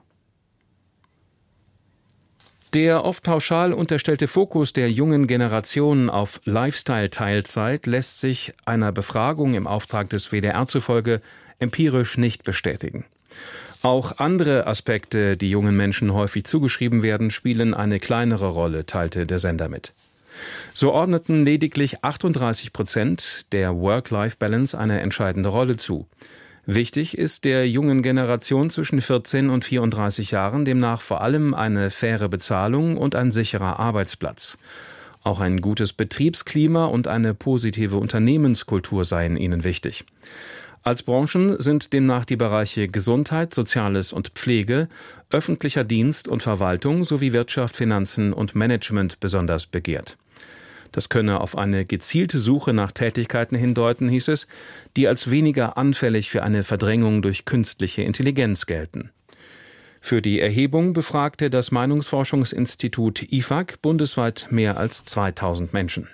Der oft pauschal unterstellte Fokus der jungen Generation auf Lifestyle-Teilzeit lässt sich einer Befragung im Auftrag des W D R zufolge empirisch nicht bestätigen. Auch andere Aspekte, die jungen Menschen häufig zugeschrieben werden, spielen eine kleinere Rolle, teilte der Sender mit. So ordneten lediglich achtunddreißig Prozent der Work-Life-Balance eine entscheidende Rolle zu. Wichtig ist der jungen Generation zwischen vierzehn und vierunddreißig Jahren demnach vor allem eine faire Bezahlung und ein sicherer Arbeitsplatz. Auch ein gutes Betriebsklima und eine positive Unternehmenskultur seien ihnen wichtig. Als Branchen sind demnach die Bereiche Gesundheit, Soziales und Pflege, öffentlicher Dienst und Verwaltung sowie Wirtschaft, Finanzen und Management besonders begehrt. Das könne auf eine gezielte Suche nach Tätigkeiten hindeuten, hieß es, die als weniger anfällig für eine Verdrängung durch künstliche Intelligenz gelten. Für die Erhebung befragte das Meinungsforschungsinstitut I F A C bundesweit mehr als zweitausend Menschen.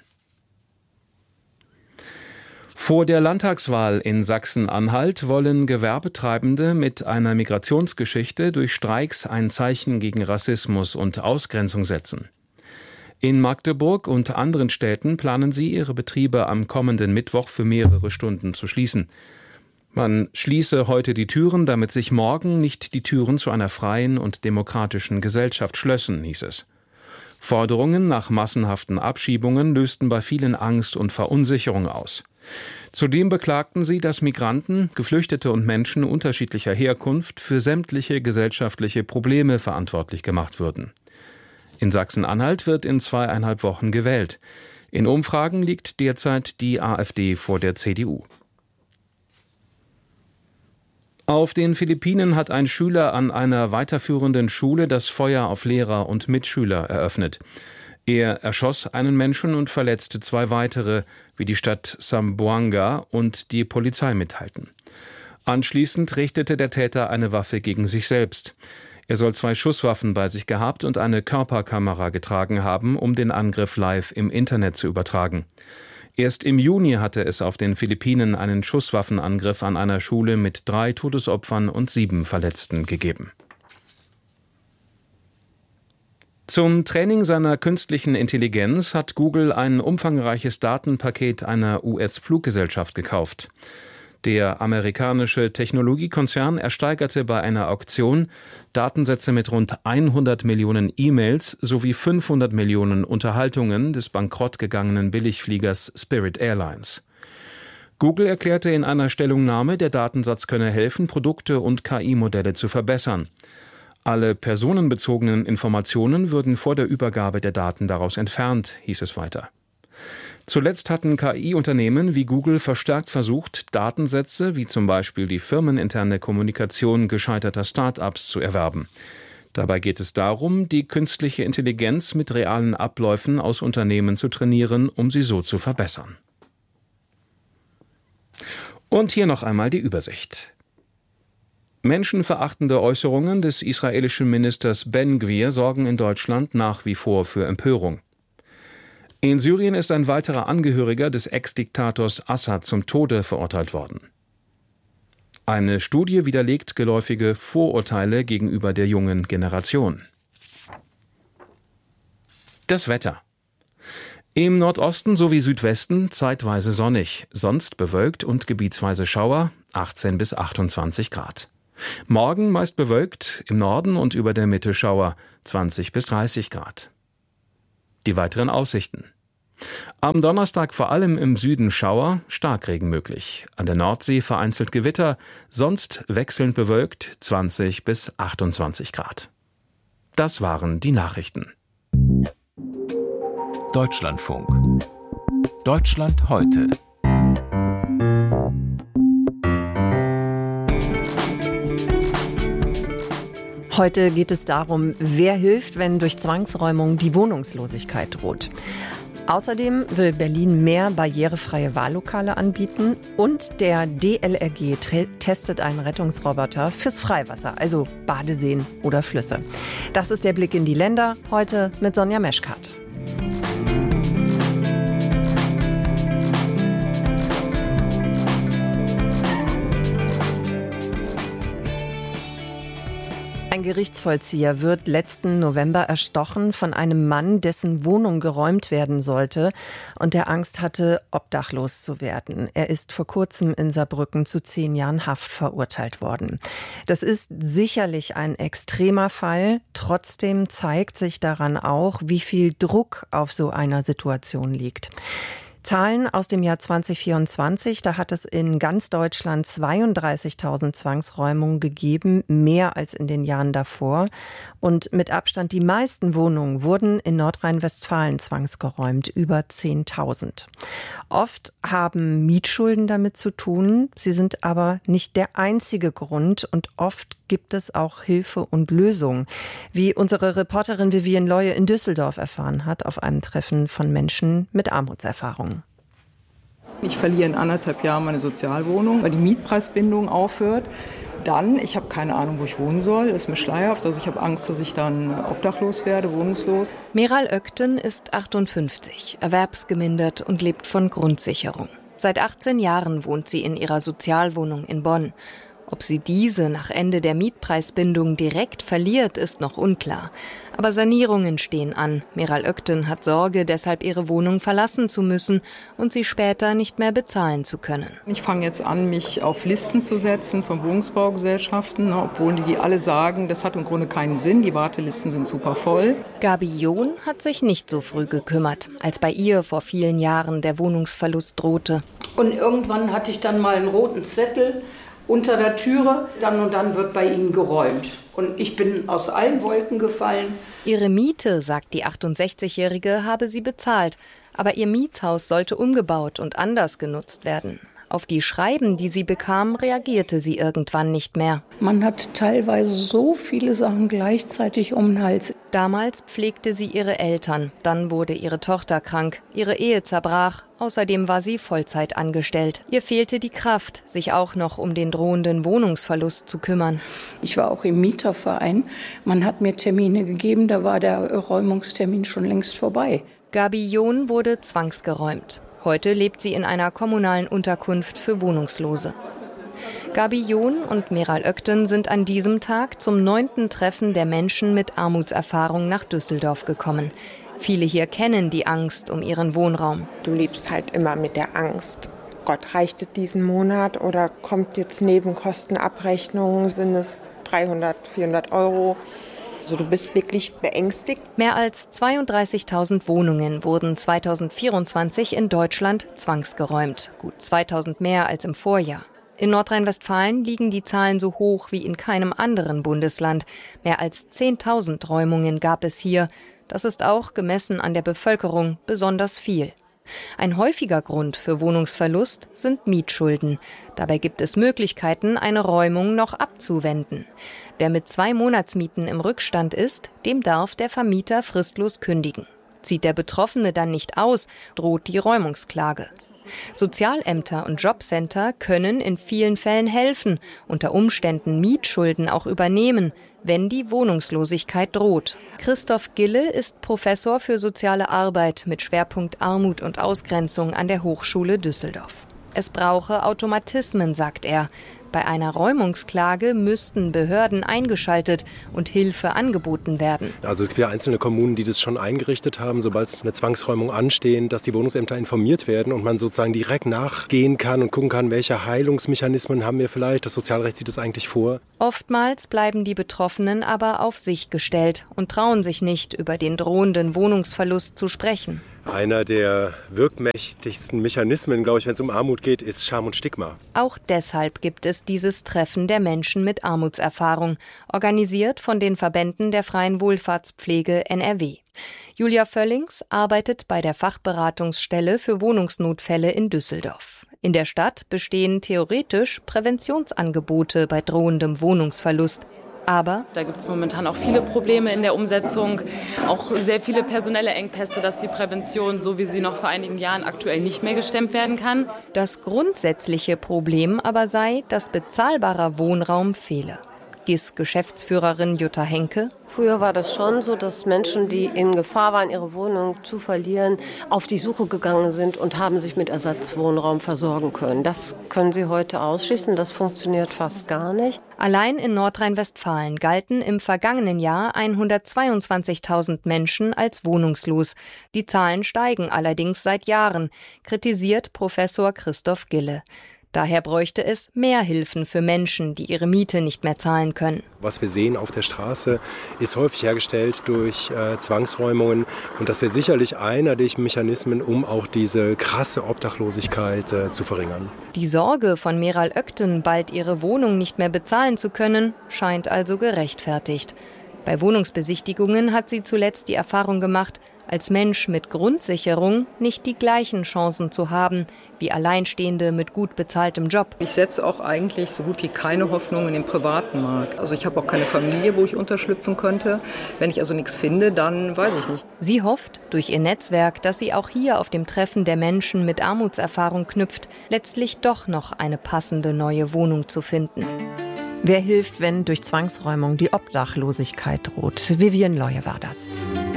Vor der Landtagswahl in Sachsen-Anhalt wollen Gewerbetreibende mit einer Migrationsgeschichte durch Streiks ein Zeichen gegen Rassismus und Ausgrenzung setzen. In Magdeburg und anderen Städten planen sie, ihre Betriebe am kommenden Mittwoch für mehrere Stunden zu schließen. Man schließe heute die Türen, damit sich morgen nicht die Türen zu einer freien und demokratischen Gesellschaft schlössen, hieß es. Forderungen nach massenhaften Abschiebungen lösten bei vielen Angst und Verunsicherung aus. Zudem beklagten sie, dass Migranten, Geflüchtete und Menschen unterschiedlicher Herkunft für sämtliche gesellschaftliche Probleme verantwortlich gemacht würden. In Sachsen-Anhalt wird in zweieinhalb Wochen gewählt. In Umfragen liegt derzeit die AfD vor der C D U. Auf den Philippinen hat ein Schüler an einer weiterführenden Schule das Feuer auf Lehrer und Mitschüler eröffnet. Er erschoss einen Menschen und verletzte zwei weitere, wie die Stadt Zamboanga und die Polizei mitteilten. Anschließend richtete der Täter eine Waffe gegen sich selbst. Er soll zwei Schusswaffen bei sich gehabt und eine Körperkamera getragen haben, um den Angriff live im Internet zu übertragen. Erst im Juni hatte es auf den Philippinen einen Schusswaffenangriff an einer Schule mit drei Todesopfern und sieben Verletzten gegeben. Zum Training seiner künstlichen Intelligenz hat Google ein umfangreiches Datenpaket einer U S-Fluggesellschaft gekauft. Der amerikanische Technologiekonzern ersteigerte bei einer Auktion Datensätze mit rund hundert Millionen E-Mails sowie fünfhundert Millionen Unterhaltungen des bankrottgegangenen Billigfliegers Spirit Airlines. Google erklärte in einer Stellungnahme, der Datensatz könne helfen, Produkte und K I-Modelle zu verbessern. Alle personenbezogenen Informationen würden vor der Übergabe der Daten daraus entfernt, hieß es weiter. Zuletzt hatten K I-Unternehmen wie Google verstärkt versucht, Datensätze wie zum Beispiel die firmeninterne Kommunikation gescheiterter Start-ups zu erwerben. Dabei geht es darum, die künstliche Intelligenz mit realen Abläufen aus Unternehmen zu trainieren, um sie so zu verbessern. Und hier noch einmal die Übersicht. Menschenverachtende Äußerungen des israelischen Ministers Ben Gvir sorgen in Deutschland nach wie vor für Empörung. In Syrien ist ein weiterer Angehöriger des Ex-Diktators Assad zum Tode verurteilt worden. Eine Studie widerlegt geläufige Vorurteile gegenüber der jungen Generation. Das Wetter. Im Nordosten sowie Südwesten zeitweise sonnig, sonst bewölkt und gebietsweise Schauer, achtzehn bis achtundzwanzig Grad. Morgen meist bewölkt, im Norden und über der Mitte Schauer, zwanzig bis dreißig Grad. Die weiteren Aussichten. Am Donnerstag vor allem im Süden Schauer, Starkregen möglich. An der Nordsee vereinzelt Gewitter, sonst wechselnd bewölkt, zwanzig bis achtundzwanzig Grad. Das waren die Nachrichten. Deutschlandfunk. Deutschland heute. Heute geht es darum, wer hilft, wenn durch Zwangsräumung die Wohnungslosigkeit droht. Außerdem will Berlin mehr barrierefreie Wahllokale anbieten und der D L R G testet einen Rettungsroboter fürs Freiwasser, also Badeseen oder Flüsse. Das ist der Blick in die Länder, heute mit Sonja Meschkat. Ein Gerichtsvollzieher wird letzten November erstochen von einem Mann, dessen Wohnung geräumt werden sollte und der Angst hatte, obdachlos zu werden. Er ist vor kurzem in Saarbrücken zu zehn Jahren Haft verurteilt worden. Das ist sicherlich ein extremer Fall. Trotzdem zeigt sich daran auch, wie viel Druck auf so einer Situation liegt. Zahlen aus dem Jahr zwanzig vierundzwanzig, da hat es in ganz Deutschland zweiunddreißigtausend Zwangsräumungen gegeben, mehr als in den Jahren davor. Und mit Abstand die meisten Wohnungen wurden in Nordrhein-Westfalen zwangsgeräumt, über zehntausend. Oft haben Mietschulden damit zu tun, sie sind aber nicht der einzige Grund und oft gibt es auch Hilfe und Lösungen, wie unsere Reporterin Vivian Leue in Düsseldorf erfahren hat auf einem Treffen von Menschen mit Armutserfahrung. Ich verliere in anderthalb Jahren meine Sozialwohnung, weil die Mietpreisbindung aufhört. Dann, ich habe keine Ahnung, wo ich wohnen soll, ist mir schleierhaft. Also ich habe Angst, dass ich dann obdachlos werde, wohnungslos. Meral Ökten ist achtundfünfzig, erwerbsgemindert und lebt von Grundsicherung. Seit achtzehn Jahren wohnt sie in ihrer Sozialwohnung in Bonn. Ob sie diese nach Ende der Mietpreisbindung direkt verliert, ist noch unklar. Aber Sanierungen stehen an. Meral Ökten hat Sorge, deshalb ihre Wohnung verlassen zu müssen und sie später nicht mehr bezahlen zu können. Ich fange jetzt an, mich auf Listen zu setzen von Wohnungsbaugesellschaften, obwohl die alle sagen, das hat im Grunde keinen Sinn, die Wartelisten sind super voll. Gabi John hat sich nicht so früh gekümmert, als bei ihr vor vielen Jahren der Wohnungsverlust drohte. Und irgendwann hatte ich dann mal einen roten Zettel unter der Türe, dann und dann wird bei ihnen geräumt. Und ich bin aus allen Wolken gefallen. Ihre Miete, sagt die achtundsechzigjährige, habe sie bezahlt. Aber ihr Mietshaus sollte umgebaut und anders genutzt werden. Auf die Schreiben, die sie bekam, reagierte sie irgendwann nicht mehr. Man hat teilweise so viele Sachen gleichzeitig um den Hals. Damals pflegte sie ihre Eltern. Dann wurde ihre Tochter krank. Ihre Ehe zerbrach. Außerdem war sie Vollzeit angestellt. Ihr fehlte die Kraft, sich auch noch um den drohenden Wohnungsverlust zu kümmern. Ich war auch im Mieterverein. Man hat mir Termine gegeben, da war der Räumungstermin schon längst vorbei. Gabi John wurde zwangsgeräumt. Heute lebt sie in einer kommunalen Unterkunft für Wohnungslose. Gabi John und Meral Ökten sind an diesem Tag zum neunten Treffen der Menschen mit Armutserfahrung nach Düsseldorf gekommen. Viele hier kennen die Angst um ihren Wohnraum. Du lebst halt immer mit der Angst. Gott, reicht es diesen Monat oder kommt jetzt Nebenkostenabrechnung, sind es dreihundert, vierhundert Euro? Also du bist wirklich beängstigt. Mehr als zweiunddreißigtausend Wohnungen wurden zweitausendvierundzwanzig in Deutschland zwangsgeräumt. Gut zweitausend mehr als im Vorjahr. In Nordrhein-Westfalen liegen die Zahlen so hoch wie in keinem anderen Bundesland. Mehr als zehntausend Räumungen gab es hier. Das ist auch, gemessen an der Bevölkerung, besonders viel. Ein häufiger Grund für Wohnungsverlust sind Mietschulden. Dabei gibt es Möglichkeiten, eine Räumung noch abzuwenden. Wer mit zwei Monatsmieten im Rückstand ist, dem darf der Vermieter fristlos kündigen. Zieht der Betroffene dann nicht aus, droht die Räumungsklage. Sozialämter und Jobcenter können in vielen Fällen helfen, unter Umständen Mietschulden auch übernehmen, wenn die Wohnungslosigkeit droht. Christoph Gille ist Professor für soziale Arbeit mit Schwerpunkt Armut und Ausgrenzung an der Hochschule Düsseldorf. Es brauche Automatismen, sagt er. Bei einer Räumungsklage müssten Behörden eingeschaltet und Hilfe angeboten werden. Also es gibt ja einzelne Kommunen, die das schon eingerichtet haben, sobald eine Zwangsräumung ansteht, dass die Wohnungsämter informiert werden und man sozusagen direkt nachgehen kann und gucken kann, welche Heilungsmechanismen haben wir vielleicht. Das Sozialrecht sieht das eigentlich vor. Oftmals bleiben die Betroffenen aber auf sich gestellt und trauen sich nicht, über den drohenden Wohnungsverlust zu sprechen. Einer der wirkmächtigsten Mechanismen, glaube ich, wenn es um Armut geht, ist Scham und Stigma. Auch deshalb gibt es dieses Treffen der Menschen mit Armutserfahrung, organisiert von den Verbänden der freien Wohlfahrtspflege N R W. Julia Völlings arbeitet bei der Fachberatungsstelle für Wohnungsnotfälle in Düsseldorf. In der Stadt bestehen theoretisch Präventionsangebote bei drohendem Wohnungsverlust. Aber da gibt es momentan auch viele Probleme in der Umsetzung, auch sehr viele personelle Engpässe, dass die Prävention, so wie sie noch vor einigen Jahren aktuell nicht mehr gestemmt werden kann. Das grundsätzliche Problem aber sei, dass bezahlbarer Wohnraum fehle. G I S-Geschäftsführerin Jutta Henke. Früher war das schon so, dass Menschen, die in Gefahr waren, ihre Wohnung zu verlieren, auf die Suche gegangen sind und haben sich mit Ersatzwohnraum versorgen können. Das können sie heute ausschließen. Das funktioniert fast gar nicht. Allein in Nordrhein-Westfalen galten im vergangenen Jahr hundertzweiundzwanzigtausend Menschen als wohnungslos. Die Zahlen steigen allerdings seit Jahren, kritisiert Professor Christoph Gille. Daher bräuchte es mehr Hilfen für Menschen, die ihre Miete nicht mehr zahlen können. Was wir sehen auf der Straße, ist häufig hergestellt durch äh, Zwangsräumungen. Und das wäre sicherlich einer der Mechanismen, um auch diese krasse Obdachlosigkeit äh, zu verringern. Die Sorge von Meral Ökten, bald ihre Wohnung nicht mehr bezahlen zu können, scheint also gerechtfertigt. Bei Wohnungsbesichtigungen hat sie zuletzt die Erfahrung gemacht, als Mensch mit Grundsicherung nicht die gleichen Chancen zu haben wie Alleinstehende mit gut bezahltem Job. Ich setze auch eigentlich so gut wie keine Hoffnung in den privaten Markt. Also ich habe auch keine Familie, wo ich unterschlüpfen könnte. Wenn ich also nichts finde, dann weiß ich nicht. Sie hofft durch ihr Netzwerk, dass sie auch hier auf dem Treffen der Menschen mit Armutserfahrung knüpft, letztlich doch noch eine passende neue Wohnung zu finden. Wer hilft, wenn durch Zwangsräumung die Obdachlosigkeit droht? Vivian Leue war das.